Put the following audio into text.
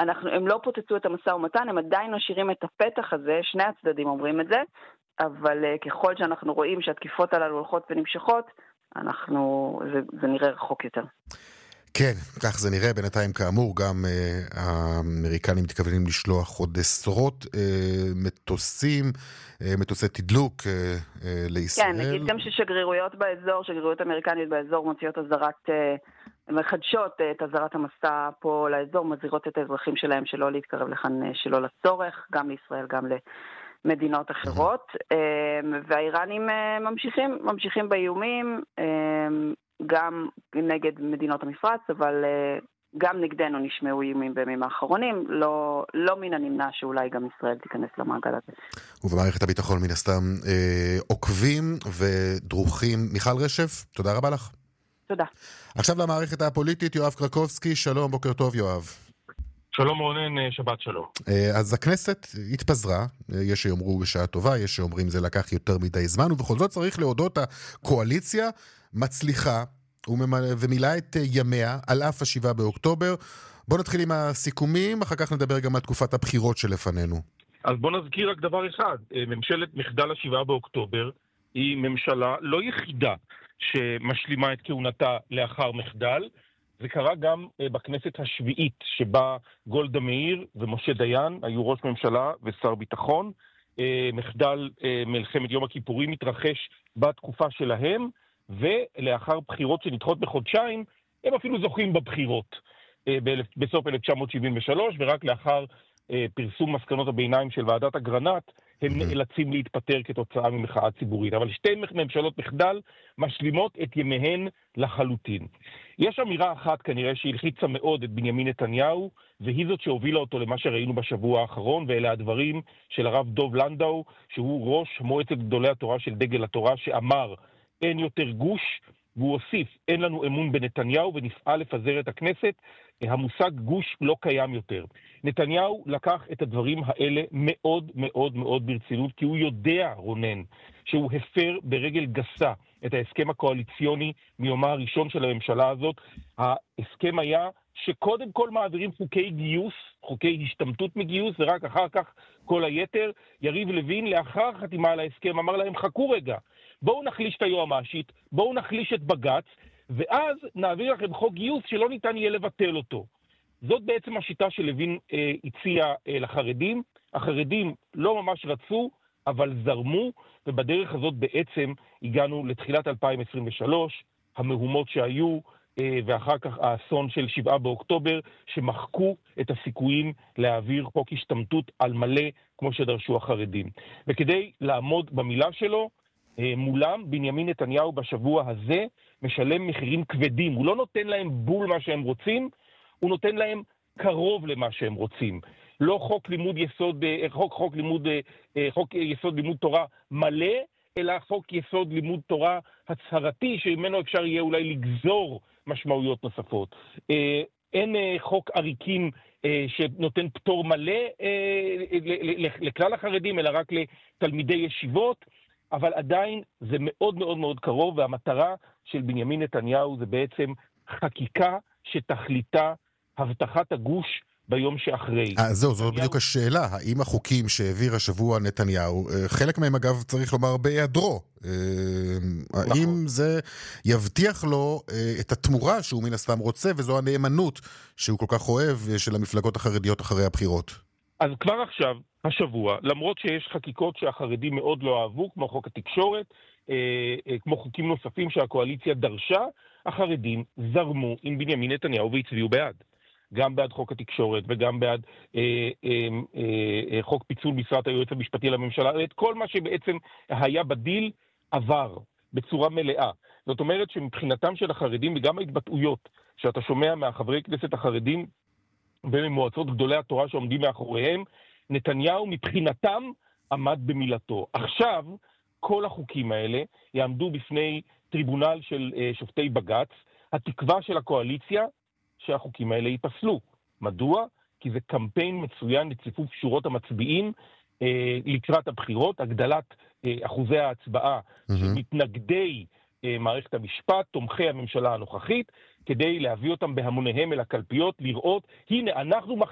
הם לא פוצצו את המשא ומתן, הם עדיין משאירים את הפתח הזה, שני הצדדים אומרים את זה, אבל ככל שאנחנו רואים שהתקיפות הללו הולכות ונמשכות, זה נראה רחוק יותר. כן, כך זה נראה. בינתיים כאמור, גם האמריקנים מתכוונים לשלוח עוד עשרות מטוסים, מטוסי תדלוק לישראל. כן, נגיד גם ששגרירויות באזור, שגרירויות אמריקניות באזור מוציאות מחדשות את הזרת המסע פה לאזור, מזהירות את האזרחים שלהם שלא להתקרב לכאן שלא לצורך, גם לישראל, גם למדינות אחרות. והאיראנים ממשיכים באיומים, גם נגד מדינות המפרץ, אבל גם נגדנו נשמעו איומים בימים האחרונים, לא מן הנמנע שאולי גם ישראל תיכנס למעגל הזה. ובמערכת הביטחון מן הסתם עוקבים ודרוכים. מיכל רשף, תודה רבה לך. תודה. עכשיו למערכת הפוליטית, יואב קרקובסקי, שלום, בוקר טוב יואב. שלום רונן, שבת שלום. אז הכנסת התפזרה, יש שיאמרו בשעה טובה, יש שאומרים זה לקח יותר מדי זמן, ובכל זאת צריך להודות, הקואליציה מצליחה ומילאה את ימיה על אף ה7 באוקטובר. בוא נתחיל עם הסיכומים, אחר כך נדבר גם על תקופת הבחירות שלפנינו. אז בוא נזכיר רק דבר אחד, ממשלת מחדל ה7 באוקטובר היא ממשלה לא יחידה שמשלימה את כהונתה לאחר מחדל, זה קרה גם בכנסת השביעית, שבה גולדה מאיר ומשה דיין היו ראש ממשלה ושר ביטחון. מחדל מלחמת יום הכיפורים מתרחש בתקופה שלהם, ולאחר בחירות שנדחות בחודשיים, הם אפילו זוכים בבחירות בסוף 1973, ורק לאחר פרסום מסקנות הביניים של ועדת אגרנט, הם נאלצים להתפטר כתוצאה ממחאה ציבורית. אבל שתי ממשלות מחדל משלימות את ימיהן לחלוטין. יש אמירה אחת כנראה שהלחיצה מאוד את בנימין נתניהו, והיא זאת שהובילה אותו למה שראינו בשבוע האחרון, ואלה הדברים של הרב דוב לנדאו, שהוא ראש מועצת גדולי התורה של דגל התורה, שאמר אין יותר גוש, והוא הוסיף, אין לנו אמון בנתניהו ונפעל לפזר את הכנסת, המושג גוש לא קיים יותר. נתניהו לקח את הדברים האלה מאוד מאוד מאוד ברצינות, כי הוא יודע, רונן, שהוא הפר ברגל גסה את ההסכם הקואליציוני מיומה הראשון של הממשלה הזאת. ההסכם היה שקודם כל מעבירים חוקי גיוס, חוקי השתמטות מגיוס, ורק אחר כך כל היתר. יריב לוין, לאחר חתימה על ההסכם, אמר להם, חכו רגע, בואו נחליש את היועמ"שית, בואו נחליש את בג"ץ, ואז נעביר לכם חוק גיוס שלא ניתן יהיה לבטל אותו. זאת בעצם השיטה שלוין הציע לחרדים. החרדים לא ממש רצו, אבל זרמו, ובדרך הזאת בעצם הגענו לתחילת 2023, המהומות שהיו, ואחר כך האסון של 7 באוקטובר, שמחקו את הסיכויים להעביר חוק השתמטות על מלא, כמו שדרשו החרדים. וכדי לעמוד במילה שלו, מולם בנימין נתניהו בשבוע הזה משלם מחירים כבדים. הוא לא נותן להם בול מה שהם רוצים, הוא נותן להם קרוב למה שהם רוצים. לא חוק יסוד לימוד תורה מלא, אלא חוק יסוד לימוד תורה הצהרתי, שממנו אפשר יהיה אולי לגזור משמעויות נוספות. אין חוק עריקים שנותן פטור מלא לכלל החרדים, אלא רק לתלמידי ישיבות, אבל עדיין זה מאוד מאוד מאוד קרוב, והמטרה של בנימין נתניהו זה בעצם חקיקה שתכליתה הבטחת הגוש ביום שאחרי. זו בדיוק השאלה, האם החוקים שהעביר השבוע נתניהו, חלק מהם אגב צריך לומר בהיעדרו, האם זה יבטיח לו את התמורה שהוא מן הסתם רוצה, וזו הנאמנות שהוא כל כך אוהב של המפלגות החרדיות אחרי הבחירות? אז כבר עכשיו, השבוע, למרות שיש חקיקות שהחרדים מאוד לא אהבו, כמו חוק התקשורת, כמו חוקים נוספים שהקואליציה דרשה, החרדים זרמו עם בנימין נתניהו והצביעו בעד. גם בעד חוק התקשורת וגם בעד חוק פיצול משרת היועץ המשפטי לממשלה. את כל מה שבעצם היה בדיל עבר בצורה מלאה. זאת אומרת שמבחינתם של החרדים וגם ההתבטאויות שאתה שומע מהחברי כנסת החרדים וממועצות גדולי התורה שעומדים מאחוריהם, נתניהו מבחינתם עמד במילתו. עכשיו כל החוקים האלה יעמדו בפני טריבונל של שופטי בג"ץ. התקווה של הקואליציה שהחוקים האלה ייפסלו. מדוע? כי זה קמפיין מצוין לציפוף שורות המצביעים לקראת הבחירות, הגדלת אחוזי ההצבעה של מתנגדי מערכת המשפט, תומכי הממשלה הנוכחית, כדי להביא אותם בהמוניהם אל הקלפיות, לראות, הנה אנחנו